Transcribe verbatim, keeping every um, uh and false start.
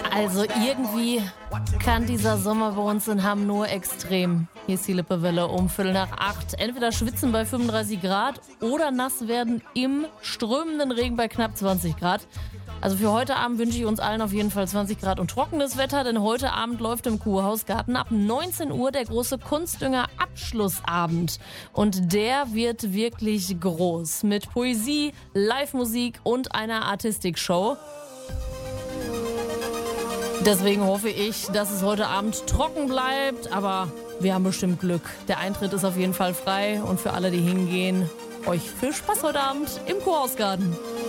Also irgendwie kann dieser Sommer bei uns in Hamm nur extrem. Hier ist die Lippewelle um Viertel nach acht. Entweder schwitzen bei fünfunddreißig Grad oder nass werden im strömenden Regen bei knapp zwanzig Grad. Also für heute Abend wünsche ich uns allen auf jeden Fall zwanzig Grad und trockenes Wetter, denn heute Abend läuft im Kuhhausgarten ab neunzehn Uhr der große Kunstdünger-Abschlussabend. Und der wird wirklich groß mit Poesie, Live-Musik und einer Artistikshow. Deswegen hoffe ich, dass es heute Abend trocken bleibt, aber wir haben bestimmt Glück. Der Eintritt ist auf jeden Fall frei und für alle, die hingehen, euch viel Spaß heute Abend im Kuhhausgarten.